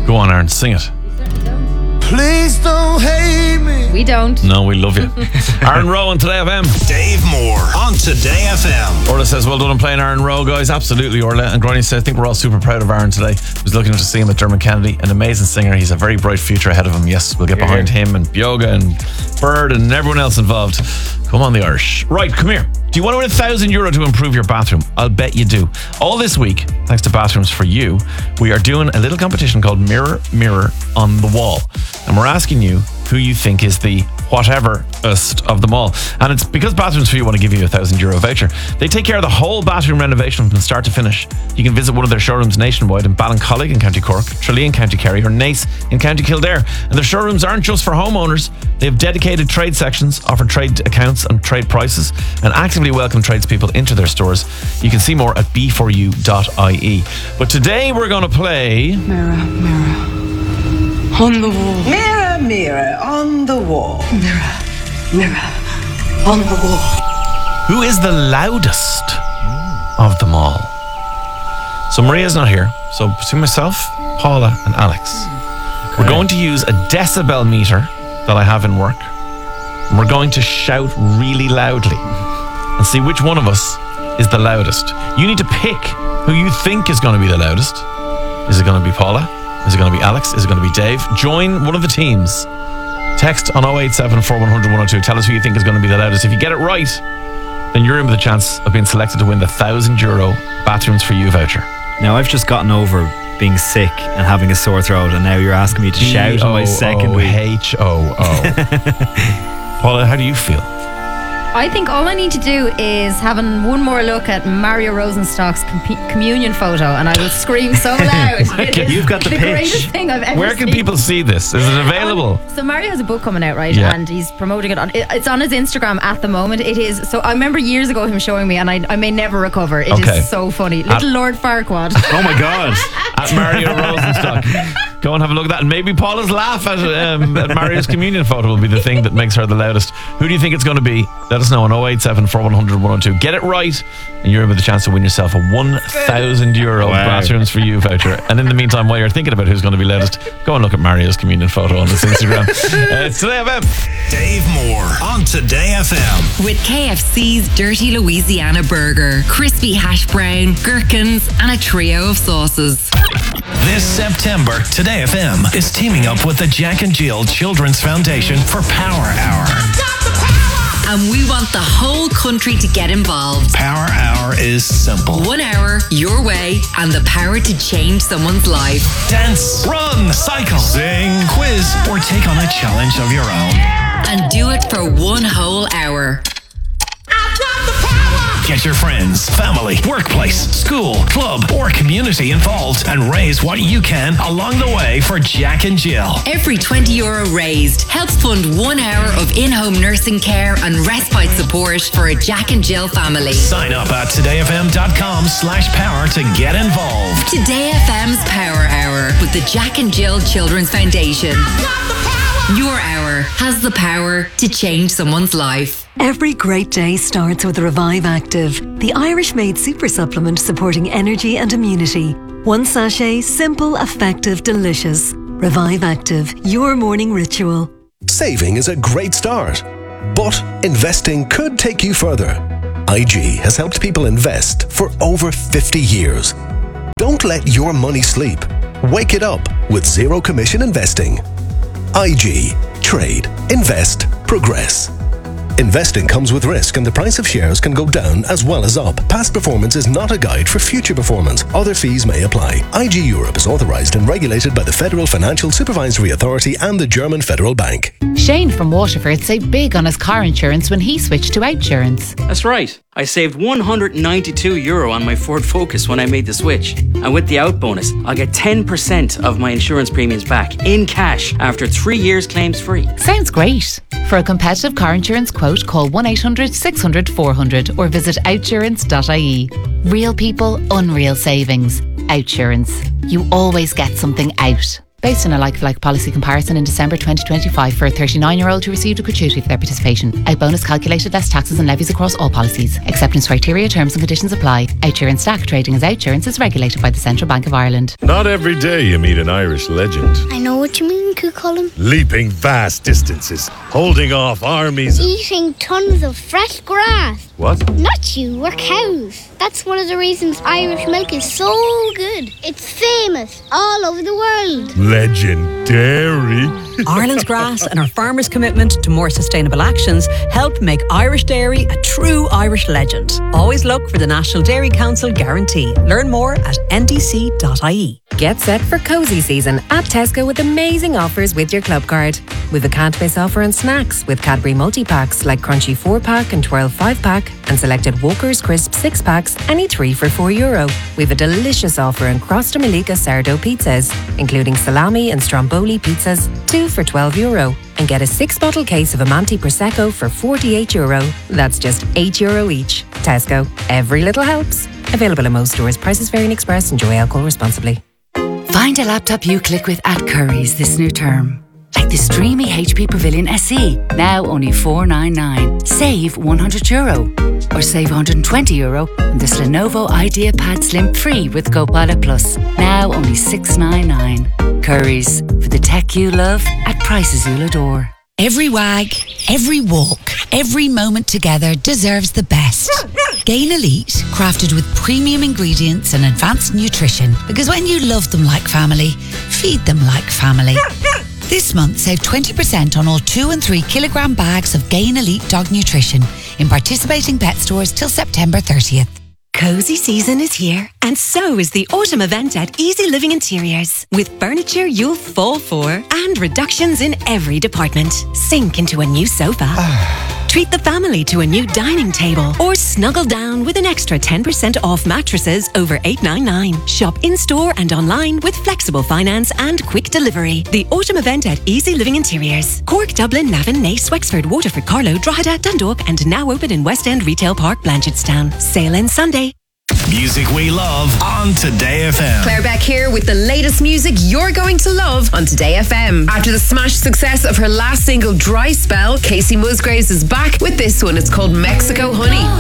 Go on, Aaron, sing it. Please don't hate me. We don't. No, we love you. Aaron Rowe on Today FM. Dave Moore on Today FM. Orla says, well done on playing Aaron Rowe, guys. Absolutely, Orla. And Granny says, I think we're all super proud of Aaron today. I was looking to see him at Dermot Kennedy. An amazing singer. He's a very bright future ahead of him. Yes, we'll get behind him and Bioga and Bird and everyone else involved. Come on, the Irish. Right, come here. Do you want to win €1,000 to improve your bathroom? I'll bet you do. All this week, thanks to Bathrooms for You, we are doing a little competition called Mirror, Mirror on the Wall. And we're asking you who you think is the whateverest of them all. And it's because Bathrooms for You want to give you €1,000 voucher. They take care of the whole bathroom renovation from start to finish. You can visit one of their showrooms nationwide in Ballincollig in County Cork, Tralee in County Kerry, or Naas in County Kildare. And their showrooms aren't just for homeowners. They have dedicated trade sections, offer trade accounts and trade prices, and actively welcome tradespeople into their stores. You can see more at b4u.ie. But today we're going to play Mirror, mirror on the wall. Mirror, mirror on the wall. Mirror, mirror on the wall. Who is the loudest of them all? So Maria's not here. So between myself, Paula and Alex, we're going to use a decibel meter that I have in work. And we're going to shout really loudly and see which one of us is the loudest. You need to pick who you think is going to be the loudest. Is it going to be Paula? Is it going to be Alex? Is it going to be Dave? Join one of the teams. Text on 087 4100 102. Tell us who you think is going to be the loudest. If you get it right, then you're in with a chance of being selected to win the €1,000 Bathrooms for You voucher. Now, I've just gotten over being sick and having a sore throat, and now you're asking me to shout on my second week. B-O-O-H-O-O. Paula, how do you feel? I think all I need to do is having one more look at Mario Rosenstock's communion photo, and I will scream so loud. Okay. You've got the pitch. Greatest thing I've ever Where can seen. people see this? Is it available? So Mario has a book coming out, right? Yeah. And he's promoting it it's on his Instagram at the moment. It is. So I remember years ago him showing me, and I may never recover. It is so funny. Little Lord Farquaad. Oh my God. At Mario Rosenstock. Go and have a look at that. And maybe Paula's laugh at Mario's communion photo will be the thing that makes her the loudest. Who do you think it's going to be? Let us know on 087 4100 102. Get it right, and you're in with a chance to win yourself a €1,000 Bathrooms for You voucher. And in the meantime, while you're thinking about who's going to be loudest, go and look at Mario's communion photo on his Instagram. It's Today FM. Dave Moore on Today FM. With KFC's Dirty Louisiana Burger, crispy hash brown, gherkins, and a trio of sauces. This September, Today FM is teaming up with the Jack and Jill Children's Foundation for Power Hour. And we want the whole country to get involved. Power Hour is simple. 1 hour, your way, and the power to change someone's life. Dance, run, cycle, sing, quiz, or take on a challenge of your own. And do it for 1 whole hour. Get your friends, family, workplace, school, club, or community involved and raise what you can along the way for Jack and Jill. Every €20 raised helps fund 1 hour of in-home nursing care and respite support for a Jack and Jill family. Sign up at todayfm.com/power to get involved. Today FM's Power Hour with the Jack and Jill Children's Foundation. Your hour has the power to change someone's life. Every great day starts with Revive Active, the Irish-made super supplement supporting energy and immunity. 1 sachet, simple, effective, delicious. Revive Active, your morning ritual. Saving is a great start, but investing could take you further. IG has helped people invest for over 50 years. Don't let your money sleep. Wake it up with zero commission investing. IG. Trade. Invest. Progress. Investing comes with risk, and the price of shares can go down as well as up. Past performance is not a guide for future performance. Other fees may apply. IG Europe is authorised and regulated by the Federal Financial Supervisory Authority and the German Federal Bank. Shane from Waterford saved big on his car insurance when he switched to Outsurance. That's right. I saved €192 on my Ford Focus when I made the switch. And with the out bonus, I'll get 10% of my insurance premiums back in cash after 3 years claims free. Sounds great. For a competitive car insurance quote, call 1800 600 400 or visit outsurance.ie. Real people, unreal savings. Outsurance. You always get something out. Based on a like-for-like policy comparison in December 2025 for a 39-year-old who received a gratuity for their participation. Out bonus calculated less taxes and levies across all policies. Acceptance criteria, terms and conditions apply. OutSurance Stack trading as OutSurance is regulated by the Central Bank of Ireland. Not every day you meet an Irish legend. I know what you mean, Cucullin. Leaping vast distances, holding off armies. Eating tons of fresh grass. What? Not you, we're cows. That's one of the reasons Irish milk is so good. It's famous all over the world. Legendary. Ireland's grass and our farmers' commitment to more sustainable actions help make Irish dairy a true Irish legend. Always look for the National Dairy Council guarantee. Learn more at ndc.ie. Get set for cozy season at Tesco with amazing offers with your club card. We've a can't miss offer on snacks with Cadbury multi-packs like Crunchy 4-pack and Twirl 5-pack and selected Walker's Crisp 6-packs, any 3 for €4. We've a delicious offer on Crosta Malika sourdough pizzas, including salami and stromboli pizzas, 2 for €12. And get a 6-bottle case of Amanti Prosecco for €48. That's just €8 each. Tesco. Every little helps. Available in most stores. Prices vary in Express. Enjoy alcohol responsibly. Find a laptop you click with at Currys this new term. Like the streamy HP Pavilion SE, now only $499. Save €100. Or save €120 on this Lenovo IdeaPad Slim Free with Copilot Plus, now only $699. Currys, for the tech you love at prices you'll adore. Every wag, every walk, every moment together deserves the best. Gain Elite, crafted with premium ingredients and advanced nutrition. Because when you love them like family, feed them like family. This month, save 20% on all 2 and 3 kilogram bags of Gain Elite dog nutrition in participating pet stores till September 30th. Cozy season is here, and so is the autumn event at Easy Living Interiors. With furniture you'll fall for and reductions in every department. Sink into a new sofa. Treat the family to a new dining table or snuggle down with an extra 10% off mattresses over $899. Shop in-store and online with flexible finance and quick delivery. The autumn event at Easy Living Interiors. Cork, Dublin, Navan, Naas, Wexford, Waterford, Carlow, Drogheda, Dundalk and now open in West End Retail Park, Blanchardstown. Sale ends Sunday. Music we love on Today FM. Claire Beck here with the latest music you're going to love on Today FM. After the smash success of her last single, Dry Spell, Casey Musgraves is back with this one. It's called Mexico Honey.